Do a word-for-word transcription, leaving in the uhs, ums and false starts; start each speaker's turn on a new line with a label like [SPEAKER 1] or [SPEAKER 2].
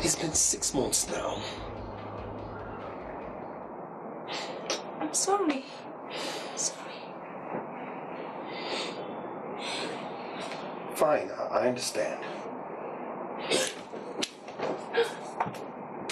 [SPEAKER 1] It's been six months now.
[SPEAKER 2] I'm sorry. I'm sorry.
[SPEAKER 1] Fine, I, I understand.